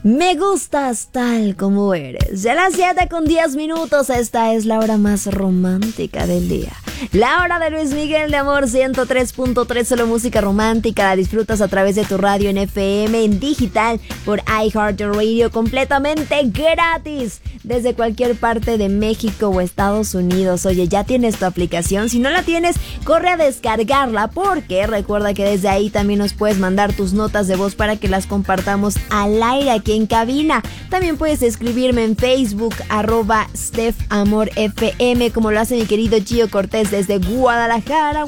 Me gustas tal como eres. Ya las 7:10, esta es la hora más romántica del día. La hora de Luis Miguel de Amor 103.3, solo música romántica. La disfrutas a través de tu radio en FM, en digital, por iHeartRadio, completamente gratis, desde cualquier parte de México o Estados Unidos. Oye, ¿ya tienes tu aplicación? Si no la tienes, corre a descargarla, porque recuerda que desde ahí también nos puedes mandar tus notas de voz para que las compartamos al aire aquí en cabina. También puedes escribirme en Facebook, @StefAmorFM, como lo hace mi querido Gio Cortés desde Guadalajara.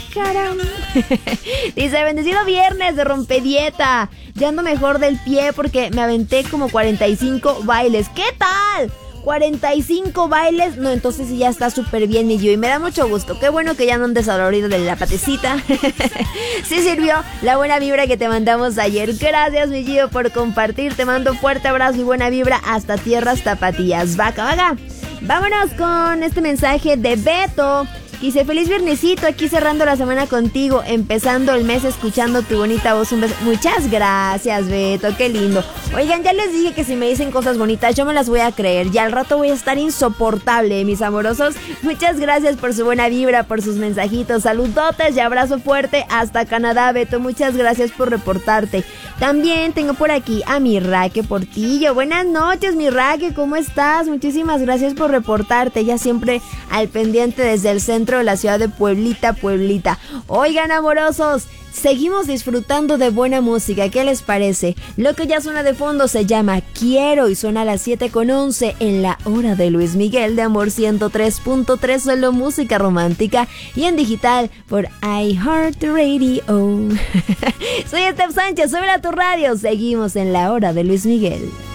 Dice: bendecido viernes de rompedieta. Ya ando mejor del pie porque me aventé como 45 bailes. ¿Qué tal? 45 bailes, no, entonces sí ya está súper bien, mi Gio, y me da mucho gusto. Qué bueno que ya no andes adolorido de la patecita. Sí sirvió la buena vibra que te mandamos ayer. Gracias, mi Gio, por compartir. Te mando fuerte abrazo y buena vibra hasta tierras tapatías. Vaca. Vámonos con este mensaje de Beto. Dice: feliz viernesito, aquí cerrando la semana contigo, empezando el mes escuchando tu bonita voz. Un beso. Muchas gracias, Beto, qué lindo. Oigan, ya les dije que si me dicen cosas bonitas yo me las voy a creer, y al rato voy a estar insoportable, mis amorosos. Muchas gracias por su buena vibra, por sus mensajitos. Saludotes y abrazo fuerte hasta Canadá, Beto. Muchas gracias por reportarte. También tengo por aquí a mi Raque Portillo. Buenas noches, mi Raque, ¿cómo estás? Muchísimas gracias por reportarte, ya siempre al pendiente desde el centro de la ciudad de Pueblita. Oigan, amorosos, seguimos disfrutando de buena música, ¿qué les parece? Lo que ya suena de fondo se llama Quiero y suena a las 7:11 en la hora de Luis Miguel de Amor 103.3, solo música romántica, y en digital por iHeartRadio. Soy Steph Sánchez, súbela a tu radio, seguimos en la hora de Luis Miguel.